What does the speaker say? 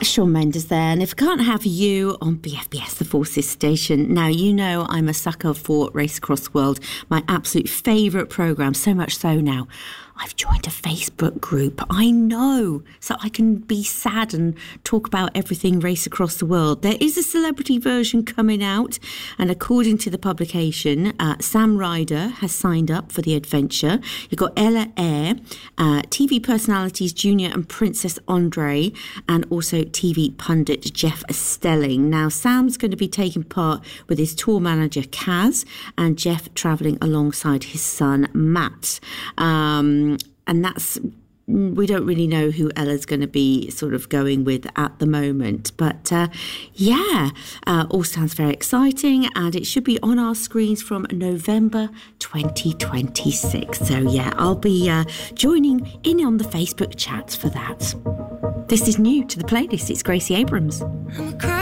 Shawn Mendes there, and if I can't have you on BFBS, the Forces station. Now, you know I'm a sucker for Race Across the World, my absolute favourite programme, so much so now I've joined a Facebook group. I know, so I can be sad and talk about everything Race Across the World. There is a celebrity version coming out, and according to the publication, Sam Ryder has signed up for the adventure. You've got Ella Eyre, TV personalities Junior and Princess Andre, and also TV pundit Jeff Stelling. Now, Sam's going to be taking part with his tour manager Kaz, and Jeff travelling alongside his son Matt. And that's, we don't really know who Ella's going to be sort of going with at the moment. But all sounds very exciting, and it should be on our screens from November 2026. So yeah, I'll be joining in on the Facebook chats for that. This is new to the playlist. It's Gracie Abrams.